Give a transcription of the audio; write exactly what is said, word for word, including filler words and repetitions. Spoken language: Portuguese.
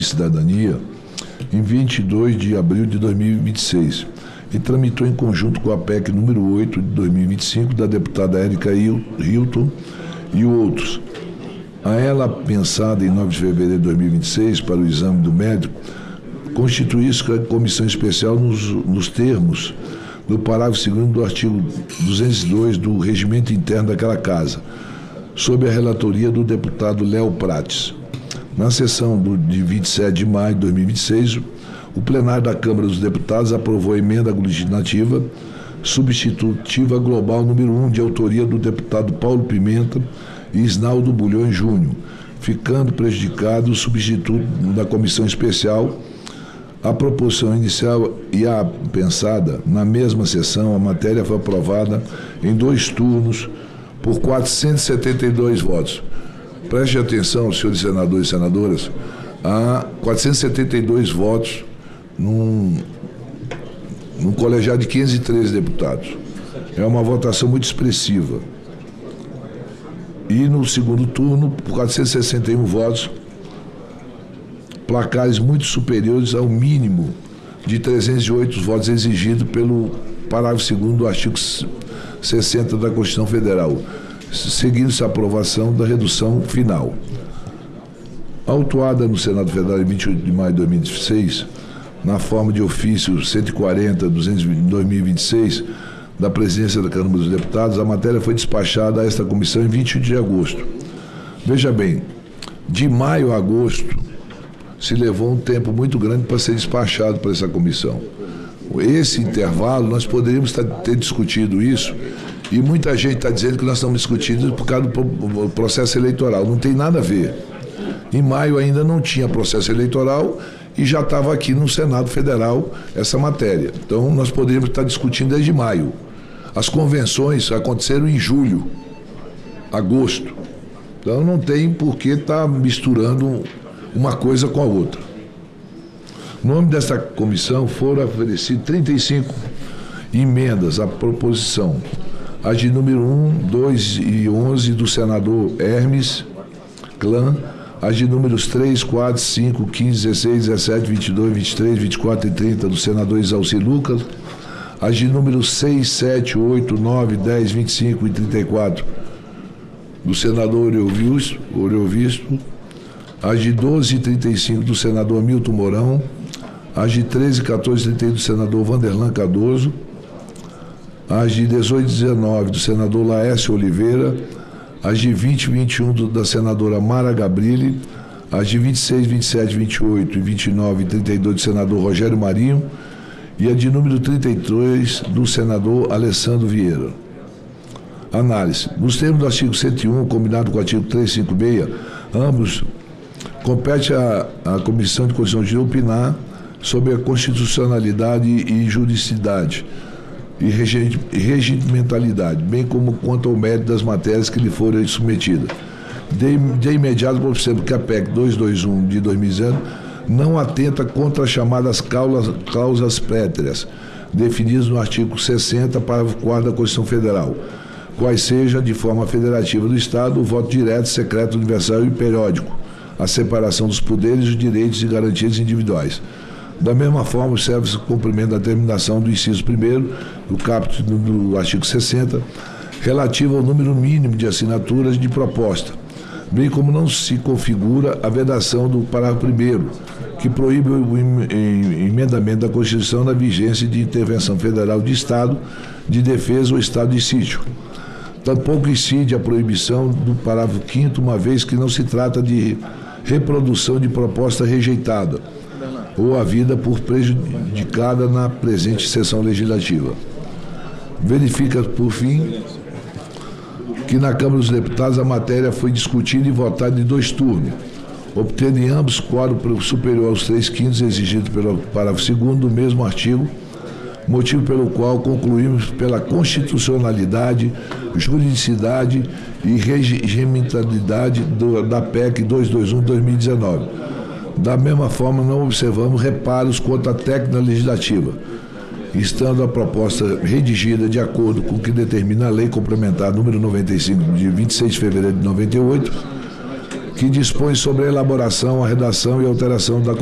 Cidadania em vinte e dois de abril de dois mil e vinte e seis e tramitou em conjunto com a P E C número oito de dois mil e vinte e cinco da deputada Érica Hilton e outros. A ela pensada em nove de fevereiro de dois mil e vinte e seis para o exame do médico, constituiu-se a comissão especial nos, nos termos do parágrafo segundo do artigo duzentos e dois do regimento interno daquela casa, sob a relatoria do deputado Léo Prates. Na sessão do, de vinte e sete de maio de dois mil e vinte e seis, o plenário da Câmara dos Deputados aprovou a emenda legislativa substitutiva global número um, de autoria do deputado Paulo Pimenta e Isnaldo Bulhões Júnior, ficando prejudicado o substituto da comissão especial. A proposição inicial e a pensada na mesma sessão, a matéria foi aprovada em dois turnos por quatrocentos e setenta e dois votos. Preste atenção, senhores senadores e senadoras, há quatrocentos e setenta e dois votos num, num colegiado de quinhentos e treze deputados. É uma votação muito expressiva. E no segundo turno, por quatrocentos e sessenta e um votos, placares muito superiores ao mínimo de trezentos e oito votos exigido pelo parágrafo segundo do artigo sessenta da Constituição Federal, seguindo-se a aprovação da redução final. Autuada no Senado Federal em vinte e oito de maio de dois mil e vinte e seis, na forma de ofício cento e quarenta barra duzentos de dois mil e vinte e seis, da presidência da Câmara dos Deputados, a matéria foi despachada a esta comissão em vinte e um de agosto. Veja bem, de maio a agosto, se levou um tempo muito grande para ser despachado para essa comissão. Esse intervalo, nós poderíamos ter discutido isso, e muita gente está dizendo que nós estamos discutindo por causa do processo eleitoral. Não tem nada a ver. Em maio ainda não tinha processo eleitoral e já estava aqui no Senado Federal essa matéria. Então nós poderíamos estar discutindo desde maio. As convenções aconteceram em julho, agosto. Então não tem por que estar misturando uma coisa com a outra. No nome dessa comissão foram oferecidas trinta e cinco emendas à proposição. As de número um, dois e onze do senador Hermes Clã, as de números três, quatro, cinco, quinze, dezesseis, dezessete, vinte e dois, vinte e três, vinte e quatro e trinta do senador Isalci Lucas, as de números seis, sete, oito, nove, dez, vinte e cinco e trinta e quatro do senador Oreovisto, as de doze e trinta e cinco do senador Milton Mourão, as de treze, quatorze e trinta e um do senador Vanderlan Cardoso, as de dezoito e dezenove do senador Laércio Oliveira, as de vinte e vinte e um do, da senadora Mara Gabrilli, as de vinte e seis, vinte e sete, vinte e oito e vinte e nove e trinta e dois do senador Rogério Marinho e a de número trinta e três do senador Alessandro Vieira. Análise. Nos termos do artigo cento e um, combinado com o artigo trezentos e cinquenta e seis, ambos compete à, à Comissão de Constituição de opinar sobre a constitucionalidade e juridicidade e regimentalidade, bem como quanto ao mérito das matérias que lhe foram submetidas. De, de imediato, observo que a P E C duzentos e vinte e um de dois mil e dezenove não atenta contra as chamadas cláusulas, cláusulas pétreas, definidas no artigo sessenta, parágrafo quarto da Constituição Federal, quais sejam, de forma federativa do Estado, o voto direto, secreto, universal e periódico, a separação dos poderes, os direitos e garantias individuais. Da mesma forma, observa-se o cumprimento da determinação do inciso primeiro do caput do artigo sessenta, relativo ao número mínimo de assinaturas de proposta, bem como não se configura a vedação do parágrafo primeiro, que proíbe o emendamento da Constituição na vigência de intervenção federal de Estado de defesa ou Estado de sítio. Tampouco incide a proibição do parágrafo quinto, uma vez que não se trata de reprodução de proposta rejeitada ou a vida por prejudicada na presente sessão legislativa. Verifica, por fim, que na Câmara dos Deputados a matéria foi discutida e votada em dois turnos, obtendo em ambos quórum superior aos três quintos exigido pelo parágrafo segundo do mesmo artigo, motivo pelo qual concluímos pela constitucionalidade, juridicidade e regimentalidade do, da P E C duzentos e vinte e um de dois mil e dezenove. Da mesma forma, não observamos reparos quanto à técnica legislativa, estando a proposta redigida de acordo com o que determina a Lei Complementar número noventa e cinco, de vinte e seis de fevereiro de noventa e oito, que dispõe sobre a elaboração, a redação e alteração da